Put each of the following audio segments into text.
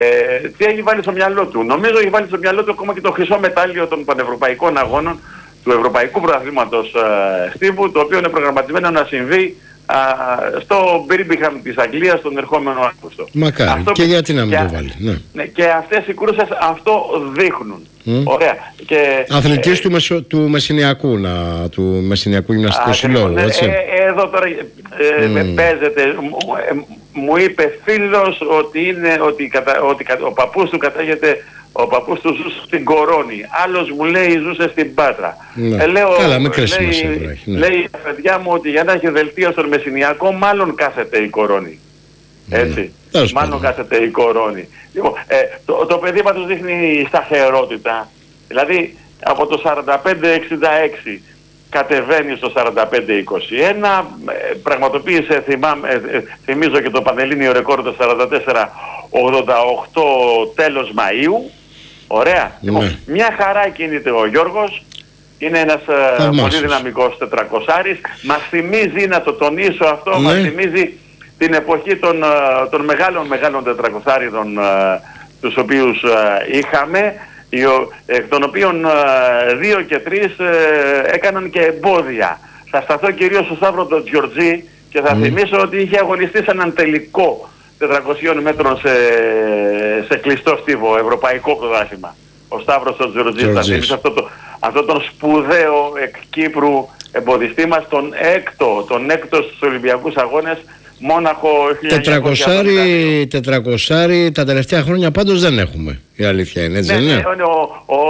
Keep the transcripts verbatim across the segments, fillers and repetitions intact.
τι έχει βάλει στο μυαλό του. Νομίζω έχει βάλει στο μυαλό του ακόμα και το χρυσό μετάλλιο των πανευρωπαϊκών αγώνων του Ευρωπαϊκού Πρωταθλήματος ε, Στίβου, το οποίο είναι προγραμματισμένο να συμβεί α, στο Birmingham της Αγγλίας τον ερχόμενο Αύγουστο. Μακάρι. Αυτό, και γιατί να μην και, το βάλει. Ναι. Ναι, και αυτές οι κρούσες αυτό δείχνουν. Mm. Ωραία. Και, αθλητής ε, του, μεσο, του Μεσσηνιακού, να, του Μεσσηνιακού Γυμναστικού Συλλόγου, έτσι. Ε, ε, εδώ τώρα ε, mm. παίζεται. Ε, μου είπε φίλος ότι, είναι, ότι, κατα, ότι ο παππούς του κατάγεται, ο παππούς του ζούσε στην Κορώνη. Άλλος μου λέει ζούσε στην Πάτρα. Ναι. Ε, λέω, Καλά, μικρές λέει, σημασία, ναι. λέει τα παιδιά μου ότι για να έχει δελτίο στον Μεσσηνιακό μάλλον κάθεται η Κορώνη. Έτσι. Mm. Μάλλον mm. κάθεται η Κορώνη. Λοιπόν, ε, το, το παιδί μας δείχνει σταθερότητα. Δηλαδή από το σαράντα πέντε εξήντα έξι κατεβαίνει στο σαράντα πέντε είκοσι ένα, ε, πραγματοποίησε, θυμάμαι, ε, ε, θυμίζω και το πανελλήνιο ρεκόρ το σαράντα τέσσερα ογδόντα οκτώ τέλος Μαΐου. Ωραία. Mm. Λοιπόν, μια χαρά κινείται ο Γιώργος. Είναι ένας ε, πολύ δυναμικός τετρακοσάρης. Μας θυμίζει, να το τονίσω αυτό, mm. μας θυμίζει την εποχή των, των μεγάλων μεγάλων τετρακοσάριδων τους οποίους είχαμε, εκ των οποίων δύο και τρεις έκαναν και εμπόδια. Θα σταθώ κυρίως στο Σταύρο τον Τζιορτζή και θα mm. θυμίσω ότι είχε αγωνιστεί σε έναν τελικό τετρακοσίων μέτρων σε, σε κλειστό στίβο, ευρωπαϊκό πρωτάθλημα. Ο Σταύρος τον Τζιορτζή. Θα θυμίσω αυτό το, αυτό τον σπουδαίο εκ Κύπρου εμποδιστή μας, τον έκτο, τον έκτο στους Ολυμπιακούς Αγώνες, Μόναχο χίλια εννιακόσια εβδομήντα. Τετρακοσάρι τα τελευταία χρόνια πάντως δεν έχουμε. Η αλήθεια είναι, έτσι ναι, δεν είναι? Ναι, ο, ο,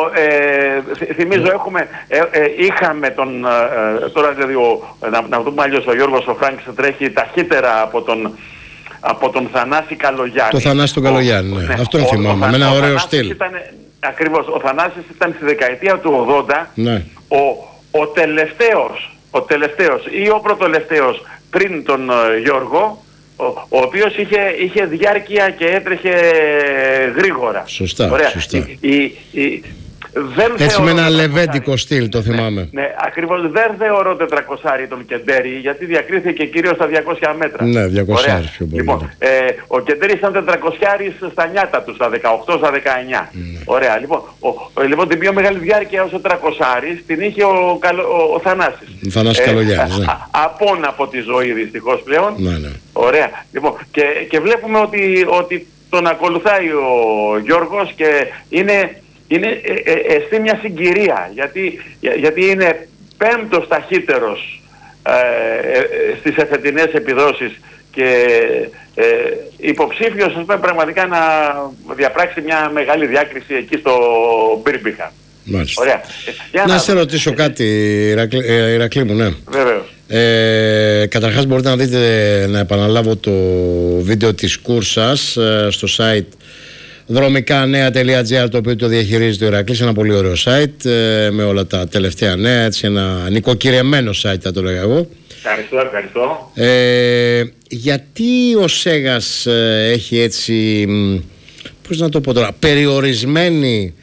ε, θυμίζω έχουμε, ε, ε, είχαμε τον, ε, τώρα δηλαδή ο, να, να δούμε αλλιώς, ο Γιώργος ο Φράγκης τρέχει ταχύτερα από τον, από τον Θανάση Καλογιάννη. Το Θανάση τον Καλογιάννη, ναι. Ναι. Αυτόν θυμάμαι, με ένα ωραίο στυλ. Ήταν, ακριβώς, ο Θανάσης ήταν στη δεκαετία του ογδόντα, ναι. ο, ο τελευταίος, ο τελευταίος ή ο πρωτολευταίος πριν τον uh, Γιώργο, ο, ο οποίος είχε, είχε διάρκεια και έτρεχε γρήγορα. Σωστά, ωραία. σωστά. Η, η, η, δεν έτσι με ένα λεβέντικο στυλ, το θυμάμαι. Ναι, ναι, ακριβώς δεν θεωρώ τετρακοσάρι τον Κεντέρι, γιατί διακρίθηκε κυρίως στα διακόσια μέτρα. Ναι, διακόσια πιο πολύ. Λοιπόν, ε, ο Κεντέρι ήταν τετρακοσιάρης στα νιάτα του, στα δεκαοκτώ, στα δεκαεννιά. Ναι. Ωραία, λοιπόν, ο, ο, λοιπόν, την πιο μεγάλη διάρκεια ως τετρακοσάρης την είχε ο, ο, ο Θανάσης. Ο Θανάσης ε, Καλογιάννης, ναι. Απόν από τη ζωή δυστυχώς πλέον. Ναι, ναι. Ωραία, λοιπόν, και, και βλέπουμε ότι, ότι τον ακολουθάει ο Γιώργος και είναι... Είναι ε, ε, εστί μια συγκυρία, γιατί, για, γιατί είναι πέμπτος ταχύτερος ε, ε, στις εφετινές επιδόσεις και ε, υποψήφιος, ας πούμε, πραγματικά να διαπράξει μια μεγάλη διάκριση εκεί στο Birmingham. Μάλιστα. Ωραία. Για να, να σε ρωτήσω κάτι, Ηρακλή, ε, Ηρακλή μου, ναι. Βεβαίως. Ε, καταρχάς μπορείτε να δείτε, να επαναλάβω το βίντεο της κούρσας ε, στο site δρομικά νέα τελεία τζι άρ, το οποίο το διαχειρίζεται ο Ηρακλής, ένα πολύ ωραίο site ε, με όλα τα τελευταία νέα, έτσι ένα νοικοκυρεμένο site θα το λέγα εγώ. Ευχαριστώ, ευχαριστώ. Ε, γιατί ο Σέγας ε, έχει έτσι, πώς να το πω τώρα, περιορισμένη,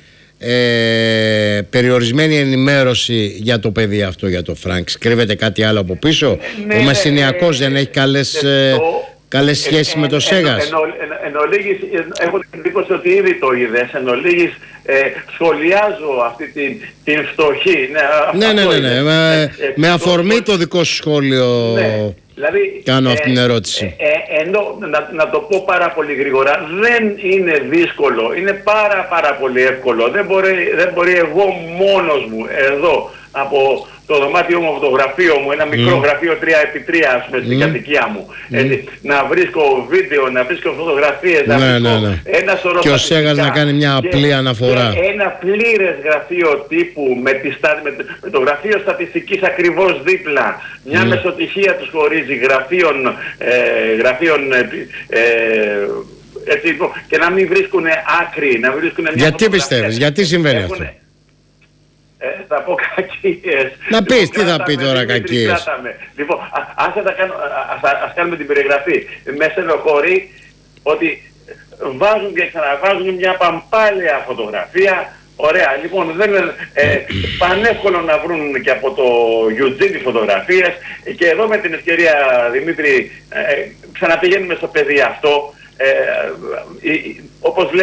ε, περιορισμένη ενημέρωση για το παιδί αυτό, για το Φρανκς? Κρύβεται κάτι άλλο από πίσω? Ναι, ο Μεσσηνιακός ναι, δεν έχει καλές... Ε, Καλές σχέσεις ε, με το Σέγας. Εν, εν, εν, εν ολίγης, έχω την εντύπωση ότι ήδη το είδες. Εν ολίγης, ε, σχολιάζω αυτή την, την φτωχή. Ναι, ναι, ναι, ναι, ναι. Με, ε, ε, με αφορμή το, το δικό σου σχόλιο, ναι, δηλαδή, κάνω αυτή την ερώτηση. Ε, ε, ενώ, να, να το πω πάρα πολύ γρήγορα, δεν είναι δύσκολο. Είναι πάρα πάρα πολύ εύκολο. Δεν μπορεί, δεν μπορεί εγώ μόνος μου εδώ από το δωμάτιο μου, από το γραφείο μου, ένα μικρό mm. γραφείο τρία επί τρία, ας πούμε, στην mm. κατοικία μου. Mm. Έτσι, να βρίσκω βίντεο, να βρίσκω φωτογραφίες, να ναι, βρίσκω ναι, ναι. ένα σωρό. Και ο Σέγας να κάνει μια απλή και, αναφορά. Και ένα πλήρες γραφείο τύπου με, τη, με, με το γραφείο στατιστικής ακριβώς δίπλα. Μια mm. μεσοτυχία τους χωρίζει γραφείων, ε, γραφείων ε, ε, έτσι, και να μην βρίσκουν άκρη, να βρίσκουν μια. Γιατί πιστεύεις, γιατί συμβαίνει έχουν, αυτό? Ε, θα πω κακίες. Να πεις, λοιπόν, τι θα πει τώρα κακίες? Λοιπόν, ας, ας, κάνω, ας, ας κάνουμε την περιγραφή. Με στενοχωρεί ότι βάζουν και ξαναβάζουν μια παμπάλαια φωτογραφία. Ωραία, λοιπόν, δεν είναι ε, πανεύκολο να βρουν και από το Eugene φωτογραφίες. Και εδώ με την ευκαιρία, Δημήτρη, ε, ξαναπηγαίνουμε στο παιδί αυτό. Ε, ε, ε, όπως